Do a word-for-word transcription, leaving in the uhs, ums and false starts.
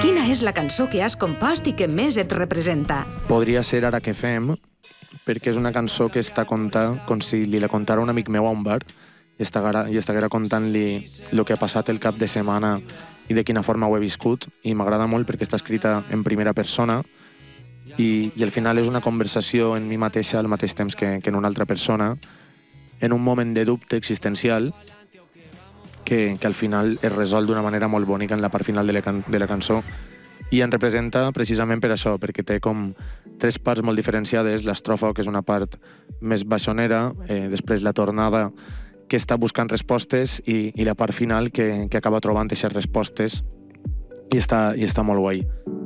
Quina és la cançó que has compost i que més et representa? Podria ser Ara què fem, perquè és una cançó que està contant com si li la contara un amic meu a un bar i estaguera, i estaguera contant-li el que ha passat el cap de setmana i de quina forma ho he viscut, i m'agrada molt perquè està escrita en primera persona i, i al final és una conversació en mi mateixa al mateix temps que, que en una altra persona, en un moment de dubte existencial que, que al final es resol d'una manera molt bonica en la part final de la, can de la cançó, i en representa precisament per això, perquè té com tres parts molt diferenciades: l'estrofa, que és una part més baixonera, eh, després la tornada, que està buscant respostes, i, i la part final que, que acaba trobant aquestes respostes, i està, i està molt guai.